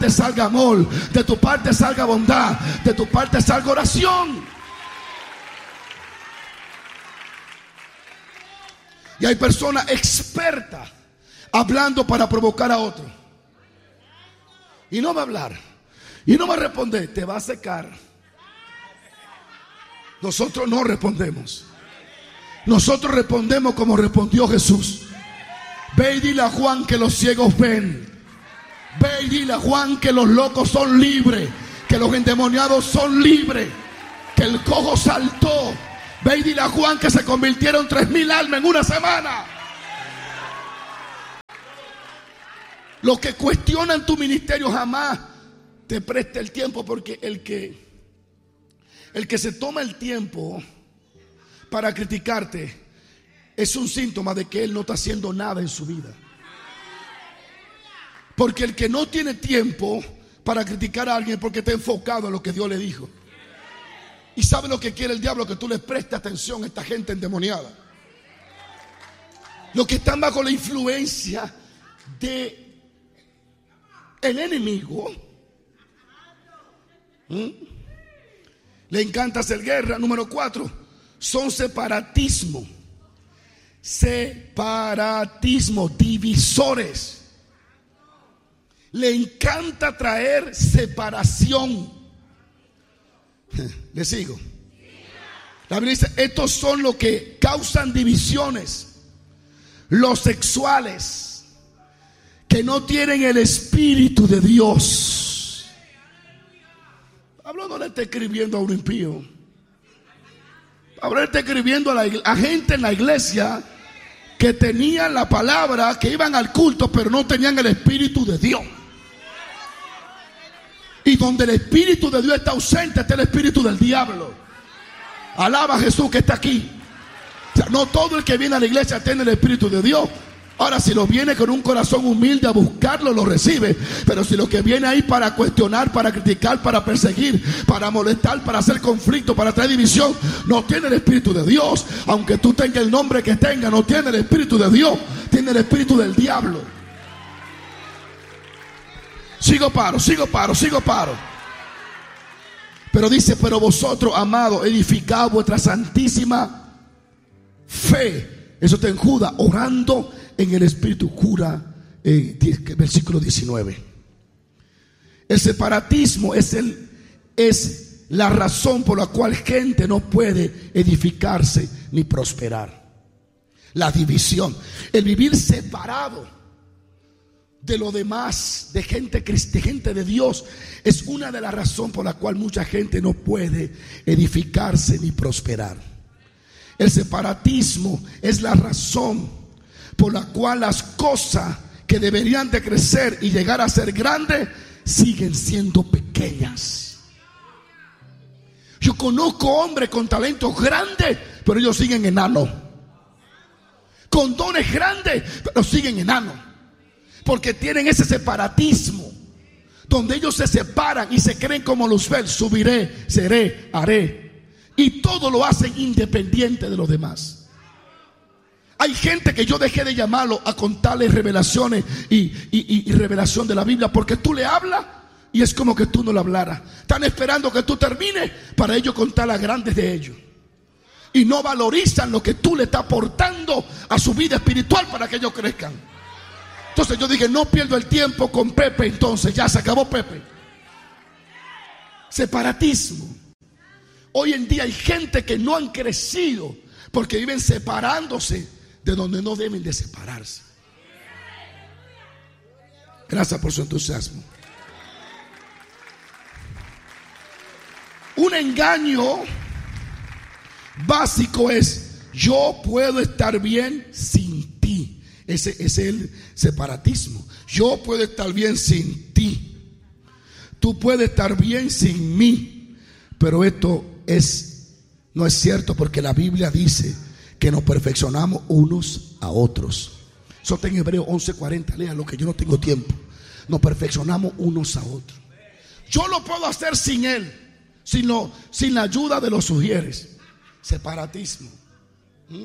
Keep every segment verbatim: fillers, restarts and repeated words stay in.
parte salga amor, de tu parte salga bondad, de tu parte salga oración. Y hay personas expertas hablando para provocar a otro. Y no va a hablar, y no va a responder, te va a secar. Nosotros no respondemos. Nosotros respondemos como respondió Jesús. Ve y dile a Juan que los ciegos ven. Ve y dile a Juan que los locos son libres, que los endemoniados son libres, que el cojo saltó. Ve y dile a Juan que se convirtieron tres mil almas en una semana. Los que cuestionan tu ministerio jamás te preste el tiempo, porque el que el que se toma el tiempo para criticarte es un síntoma de que él no está haciendo nada en su vida. Porque el que no tiene tiempo para criticar a alguien es porque está enfocado en lo que Dios le dijo. Y sabe lo que quiere el diablo, que tú le prestes atención a esta gente endemoniada. Los que están bajo la influencia de el enemigo. ¿Mm? Le encanta hacer guerra. Número cuatro, son separatismo. Separatismo, divisores. Le encanta traer separación. ¿Le sigo? La Biblia dice, estos son los que causan divisiones, los sexuales, que no tienen el Espíritu de Dios. Pablo no le está escribiendo a un impío. Pablo le está escribiendo a, la, a gente en la iglesia que tenían la palabra, que iban al culto, pero no tenían el Espíritu de Dios. Y donde el Espíritu de Dios está ausente, está el espíritu del diablo. Alaba a Jesús que está aquí. O sea, no todo el que viene a la iglesia tiene el Espíritu de Dios. Ahora, si lo viene con un corazón humilde a buscarlo, lo recibe. Pero si lo que viene ahí para cuestionar, para criticar, para perseguir, para molestar, para hacer conflicto, para traer división, no tiene el Espíritu de Dios. Aunque tú tengas el nombre que tenga, no tiene el Espíritu de Dios, tiene el espíritu del diablo. Sigo paro, sigo paro, sigo paro. Pero dice, pero vosotros, amados, edificad vuestra santísima fe. Eso está en Judas, orando en el Espíritu. Jura, eh, versículo diecinueve. El separatismo es, el, es la razón por la cual gente no puede edificarse ni prosperar. La división, el vivir separado de lo demás, de gente, de gente de Dios, es una de las razones por la cual mucha gente no puede edificarse ni prosperar. El separatismo es la razón por la cual las cosas que deberían de crecer y llegar a ser grandes siguen siendo pequeñas. Yo conozco hombres con talentos grandes, pero ellos siguen enanos. Con dones grandes, pero siguen enanos. Porque tienen ese separatismo, donde ellos se separan y se creen como Luzbel: subiré, seré, haré. Y todo lo hacen independiente de los demás. Hay gente que yo dejé de llamarlo a contarles revelaciones y, y, y, y revelación de la Biblia, porque tú le hablas y es como que tú no le hablaras. Están esperando que tú termines para ellos contar las grandes de ellos. Y no valorizan lo que tú le estás aportando a su vida espiritual para que ellos crezcan. Entonces yo dije, no pierdo el tiempo con Pepe. Entonces ya se acabó Pepe. Separatismo. Hoy en día hay gente que no han crecido porque viven separándose de donde no deben de separarse. Gracias por su entusiasmo. Un engaño básico es: yo puedo estar bien sin ti. Ese, ese es el separatismo. Yo puedo estar bien sin ti. Tú puedes estar bien sin mí. Pero esto es, no es cierto, porque la Biblia dice que nos perfeccionamos unos a otros. Eso está en Hebreos once cuarenta. Léalo, que yo no tengo tiempo. Nos perfeccionamos unos a otros. Yo lo puedo hacer sin él, sin, lo, sin la ayuda de los sugieres. Separatismo. ¿Mm?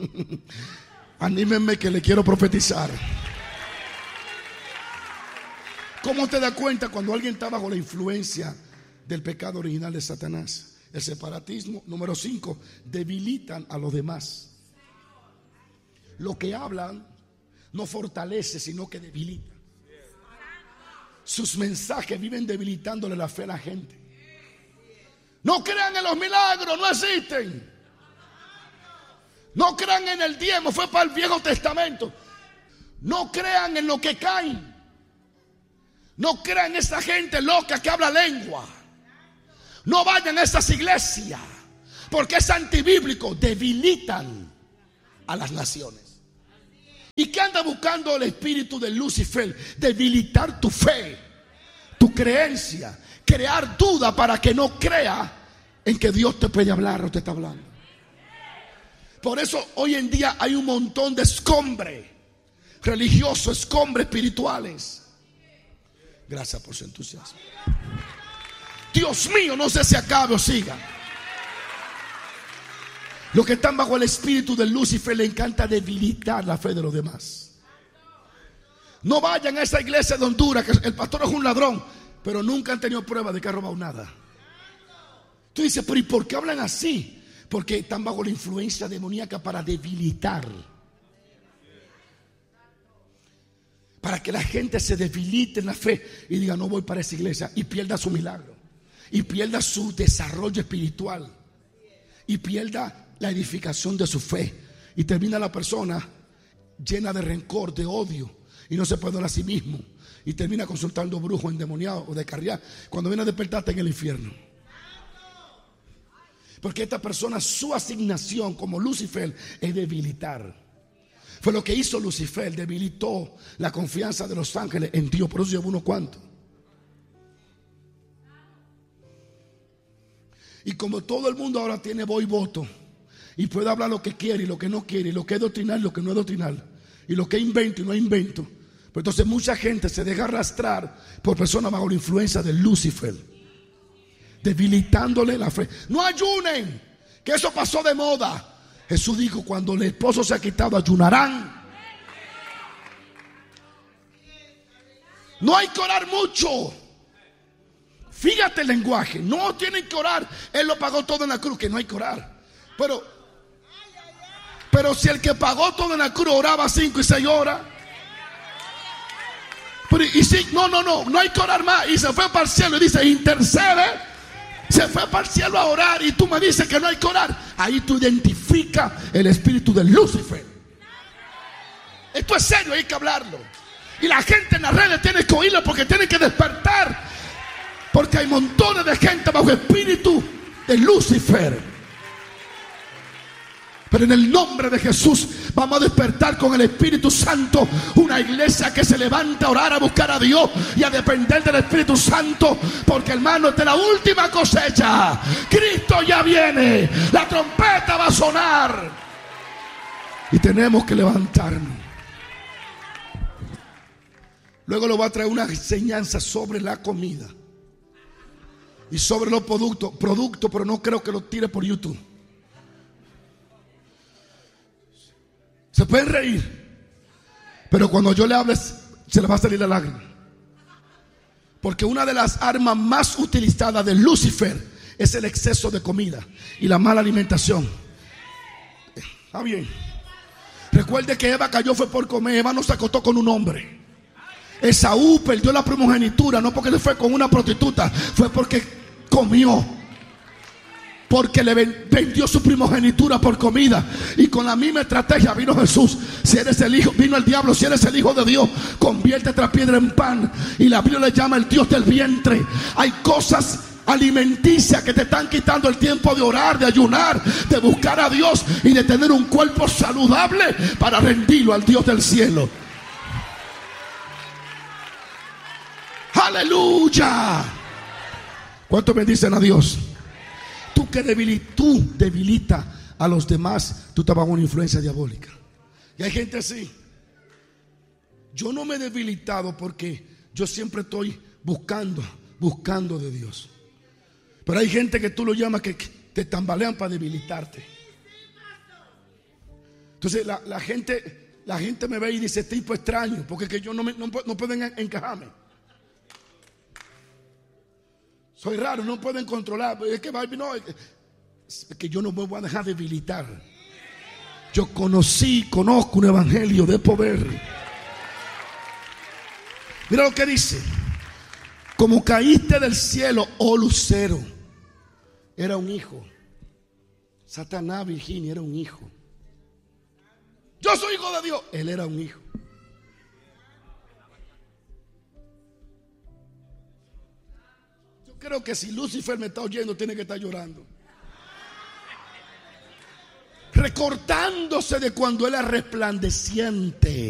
Anímenme que le quiero profetizar. ¿Cómo te das cuenta cuando alguien está bajo la influencia del pecado original de Satanás? El separatismo. Número cinco, debilitan a los demás. Lo que hablan no fortalece, sino que debilita. Sus mensajes viven debilitándole la fe a la gente. No crean en los milagros, no existen. No crean en el diezmo, fue para el Viejo Testamento. No crean en lo que caen. No crean en esa gente loca que habla lengua. No vayan a esas iglesias, porque es antibíblico. Debilitan a las naciones. ¿Y qué anda buscando el espíritu de Lucifer? Debilitar tu fe, tu creencia, crear duda para que no crea en que Dios te puede hablar o te está hablando. Por eso hoy en día hay un montón de escombres religiosos, escombres espirituales. Gracias por su entusiasmo. Dios mío, no sé si acabe o siga. Los que están bajo el espíritu de Lucifer le encanta debilitar la fe de los demás. No vayan a esa iglesia de Honduras, que el pastor es un ladrón, pero nunca han tenido prueba de que ha robado nada. Tú dices, pero ¿y por qué hablan así? Porque están bajo la influencia demoníaca para debilitar. Para que la gente se debilite en la fe y diga, no voy para esa iglesia, y pierda su milagro, y pierda su desarrollo espiritual, y pierda la edificación de su fe, y termina la persona llena de rencor, de odio, y no se puede dar a sí mismo, y termina consultando brujos, endemoniados o de carriar, cuando viene a despertarte en el infierno. Porque esta persona, su asignación como Lucifer es debilitar. Fue lo que hizo Lucifer, debilitó la confianza de los ángeles en Dios. Por eso llevó unos cuantos. Y como todo el mundo ahora tiene voz y voto, y puede hablar lo que quiere y lo que no quiere, y lo que es doctrinal y lo que no es doctrinal, y lo que es invento y no es invento, pues entonces mucha gente se deja arrastrar por personas bajo la influencia de Lucifer, debilitándole la fe. No ayunen, que eso pasó de moda. Jesús dijo, cuando el esposo se ha quitado, ayunarán. No hay que orar mucho. Fíjate el lenguaje. No tienen que orar. Él lo pagó todo en la cruz, que no hay que orar. Pero, pero si el que pagó todo en la cruz oraba cinco y seis horas. Pero, y si, no, no, no, no hay que orar más. Y se fue para el cielo y dice, intercede. Se fue para el cielo a orar y tú me dices que no hay que orar. Ahí tú identificas el espíritu de Lucifer. Esto es serio, hay que hablarlo. Y la gente en las redes tiene que oírlo porque tiene que despertar. Porque hay montones de gente bajo espíritu de Lucifer. Pero en el nombre de Jesús vamos a despertar con el Espíritu Santo una iglesia que se levanta a orar, a buscar a Dios y a depender del Espíritu Santo. Porque, hermano, esta es la última cosecha. Cristo ya viene. La trompeta va a sonar. Y tenemos que levantarnos. Luego le voy a traer una enseñanza sobre la comida y sobre los productos. Productos, pero no creo que lo tire por YouTube. Se pueden reír, pero cuando yo le hable se le va a salir la lágrima. Porque una de las armas más utilizadas de Lucifer es el exceso de comida y la mala alimentación. Está bien. Recuerde que Eva cayó fue por comer. Eva no se acostó con un hombre. Esaú perdió la primogenitura no porque le fue con una prostituta, fue porque comió. Porque le vendió su primogenitura por comida. Y con la misma estrategia vino Jesús. Si eres el hijo, vino el diablo. Si eres el hijo de Dios, convierte esta piedra en pan. Y la Biblia le llama el Dios del vientre. Hay cosas alimenticias que te están quitando el tiempo de orar, de ayunar, de buscar a Dios y de tener un cuerpo saludable para rendirlo al Dios del cielo. Aleluya. ¿Cuántos bendicen a Dios? Tú que debilita, tú debilita a los demás, tú estás bajo una influencia diabólica. Y hay gente así. Yo no me he debilitado porque yo siempre estoy buscando, buscando de Dios. Pero hay gente que tú lo llamas que te tambalean para debilitarte. Entonces la, la gente, la gente me ve y dice, tipo extraño, porque que yo no, me, no, no pueden encajarme. Soy raro, no pueden controlar. Es que, no, es que yo no me voy a dejar debilitar. Yo conocí, conozco un evangelio de poder. Mira lo que dice. Como caíste del cielo, oh lucero. Era un hijo. Satanás, Virginia, era un hijo. Yo soy hijo de Dios. Él era un hijo. Yo creo que si Lucifer me está oyendo, tiene que estar llorando. Recordándose de cuando él era resplandeciente.